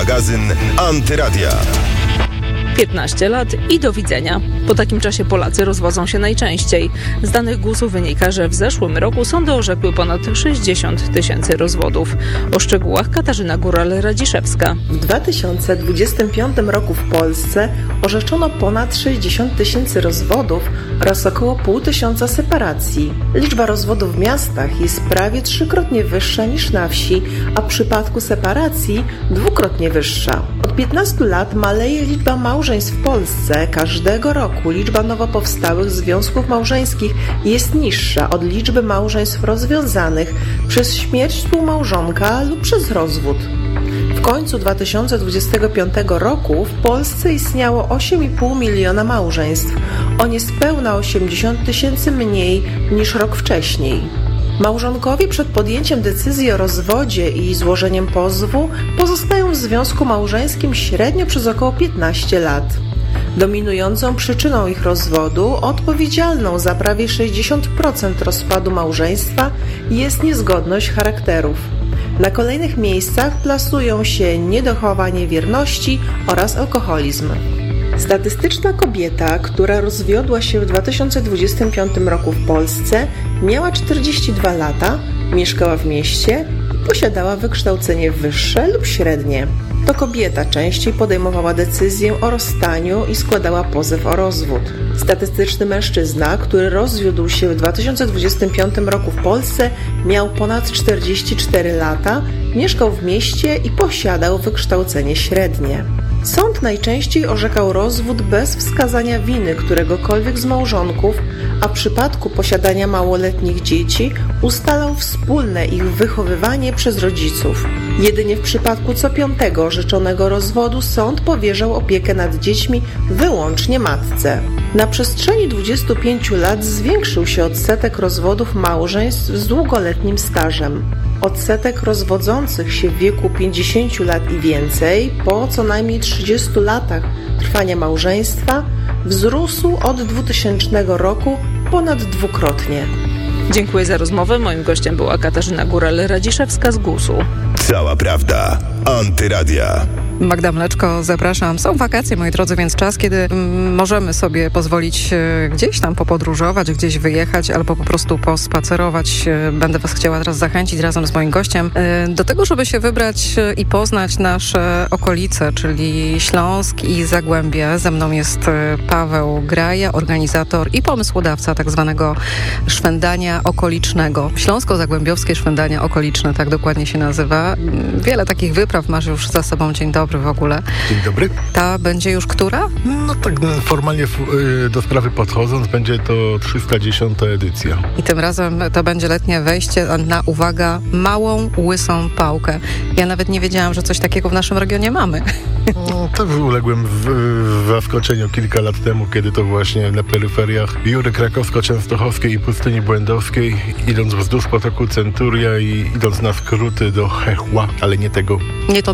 Magazyn Antyradia. 15 lat i do widzenia. Po takim czasie Polacy rozwodzą się najczęściej. Z danych GUS-u wynika, że w zeszłym roku sądy orzekły ponad 60 000 rozwodów. O szczegółach Katarzyna Góral-Radziszewska. W 2025 roku w Polsce orzeczono ponad 60 000 rozwodów oraz około 500 separacji. Liczba rozwodów w miastach jest prawie 3-krotnie wyższa niż na wsi, a w przypadku separacji 2-krotnie wyższa. Od 15 lat maleje liczba małżeństw w Polsce. Każdego roku liczba nowo powstałych związków małżeńskich jest niższa od liczby małżeństw rozwiązanych przez śmierć współmałżonka lub przez rozwód. W końcu 2025 roku w Polsce istniało 8,5 miliona małżeństw, o niespełna 80 000 mniej niż rok wcześniej. Małżonkowie przed podjęciem decyzji o rozwodzie i złożeniem pozwu pozostają w związku małżeńskim średnio przez około 15 lat. Dominującą przyczyną ich rozwodu, odpowiedzialną za prawie 60% rozpadu małżeństwa, jest niezgodność charakterów. Na kolejnych miejscach plasują się niedochowanie wierności oraz alkoholizm. Statystyczna kobieta, która rozwiodła się w 2025 roku w Polsce, miała 42 lata, mieszkała w mieście i posiadała wykształcenie wyższe lub średnie. To kobieta częściej podejmowała decyzję o rozstaniu i składała pozew o rozwód. Statystyczny mężczyzna, który rozwiódł się w 2025 roku w Polsce, miał ponad 44 lata, mieszkał w mieście i posiadał wykształcenie średnie. Sąd najczęściej orzekał rozwód bez wskazania winy któregokolwiek z małżonków, a w przypadku posiadania małoletnich dzieci ustalał wspólne ich wychowywanie przez rodziców. Jedynie w przypadku co 5. orzeczonego rozwodu sąd powierzał opiekę nad dziećmi wyłącznie matce. Na przestrzeni 25 lat zwiększył się odsetek rozwodów małżeństw z długoletnim stażem. Odsetek rozwodzących się w wieku 50 lat i więcej po co najmniej 30 latach trwania małżeństwa wzrósł od 2000 roku ponad 2-krotnie. Dziękuję za rozmowę. Moim gościem była Katarzyna Góral-Radziszewska z GUS-u. Cała prawda. Antyradia. Magda Mleczko, zapraszam. Są wakacje, moi drodzy, więc czas, kiedy możemy sobie pozwolić gdzieś tam popodróżować, gdzieś wyjechać albo po prostu pospacerować. Będę Was chciała teraz zachęcić razem z moim gościem do tego, żeby się wybrać i poznać nasze okolice, czyli Śląsk i Zagłębie. Ze mną jest Paweł Graja, organizator i pomysłodawca tak zwanego szwendania okolicznego. Śląsko-Zagłębiowskie szwendania okoliczne, tak dokładnie się nazywa. Wiele takich wypraw masz już za sobą. Dzień dobry w ogóle. Dzień dobry. Ta będzie już która? No tak formalnie do sprawy podchodząc, będzie to 310. edycja. I tym razem to będzie letnie wejście na, uwaga, małą, łysą pałkę. Ja nawet nie wiedziałam, że coś takiego w naszym regionie mamy. No, to uległem w zaskoczeniu kilka lat temu, kiedy to właśnie na peryferiach Jury Krakowsko-Częstochowskiej i Pustyni Błędowskiej, idąc wzdłuż potoku Centuria i idąc na skróty do Chechła, ale nie tego. Nie to